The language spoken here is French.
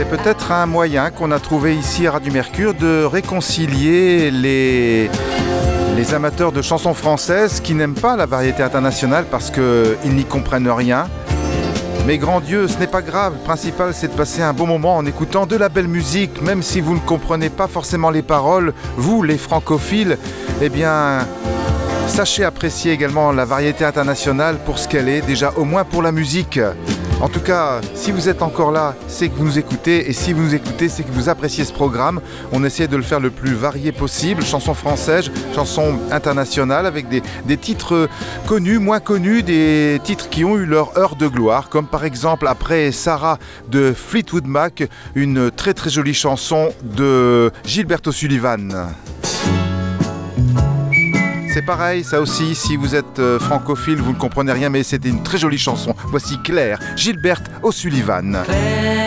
C'est peut-être un moyen qu'on a trouvé ici à Radio Mercure de réconcilier les amateurs de chansons françaises qui n'aiment pas la variété internationale parce qu'ils n'y comprennent rien. Mais grand Dieu, ce n'est pas grave. Le principal, c'est de passer un bon moment en écoutant de la belle musique. Même si vous ne comprenez pas forcément les paroles, vous, les francophiles, eh bien, sachez apprécier également la variété internationale pour ce qu'elle est, déjà au moins pour la musique. En tout cas, si vous êtes encore là, c'est que vous nous écoutez. Et si vous nous écoutez, c'est que vous appréciez ce programme. On essaie de le faire le plus varié possible. Chansons françaises, chansons internationales, avec des titres connus, moins connus, des titres qui ont eu leur heure de gloire. Comme par exemple, après Sarah de Fleetwood Mac, une très très jolie chanson de Gilbert O'Sullivan. C'est pareil, ça aussi, si vous êtes francophile, vous ne comprenez rien, mais c'était une très jolie chanson. Voici Claire, Gilbert O'Sullivan.